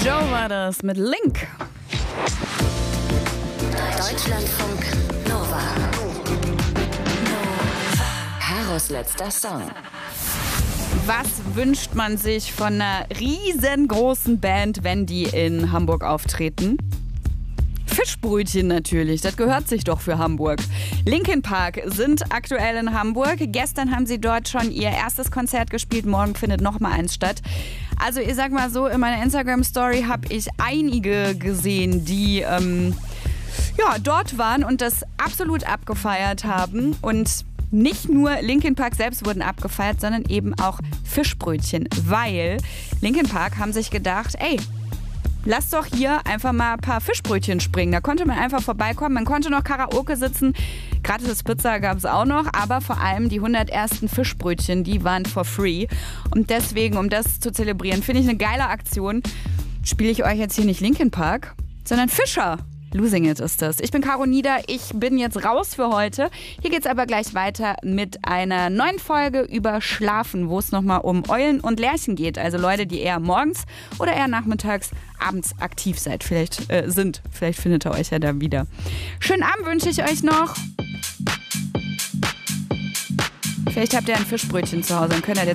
Joe war das mit Link. Deutschlandfunk Nova. Karos letzter Song. Was wünscht man sich von einer riesengroßen Band, wenn die in Hamburg auftreten? Fischbrötchen natürlich, das gehört sich doch für Hamburg. Linkin Park sind aktuell in Hamburg. Gestern haben sie dort schon ihr erstes Konzert gespielt, morgen findet noch mal eins statt. Also ich sag mal so, in meiner Instagram-Story habe ich einige gesehen, die dort waren und das absolut abgefeiert haben. Und nicht nur Linkin Park selbst wurden abgefeiert, sondern eben auch Fischbrötchen, weil Linkin Park haben sich gedacht, ey, lass doch hier einfach mal ein paar Fischbrötchen springen. Da konnte man einfach vorbeikommen. Man konnte noch Karaoke sitzen. Gratis Pizza gab es auch noch. Aber vor allem die 101. Fischbrötchen, die waren for free. Und deswegen, um das zu zelebrieren, finde ich eine geile Aktion, spiele ich euch jetzt hier nicht Linkin Park, sondern Fischer. Losing It ist das. Ich bin Caro Nieder, ich bin jetzt raus für heute. Hier geht's aber gleich weiter mit einer neuen Folge über Schlafen, wo es nochmal um Eulen und Lerchen geht. Also Leute, die eher morgens oder eher nachmittags, abends aktiv seid. Vielleicht findet ihr euch ja da wieder. Schönen Abend wünsche ich euch noch. Vielleicht habt ihr ein Fischbrötchen zu Hause und könnt ihr